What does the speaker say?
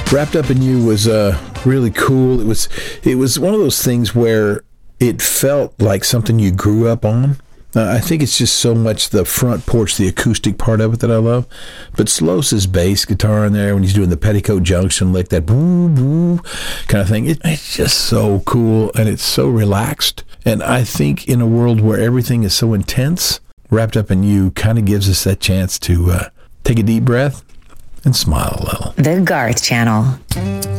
Wrapped Up in You was really cool. It was one of those things where it felt like something you grew up on. I think it's just so much the front porch, the acoustic part of it that I love. But Slose's bass guitar in there when he's doing the Petticoat Junction lick, that boo boo kind of thing, it's just so cool and it's so relaxed. And I think in a world where everything is so intense, Wrapped Up in You kind of gives us that chance to take a deep breath and smile a little. The Garth Channel.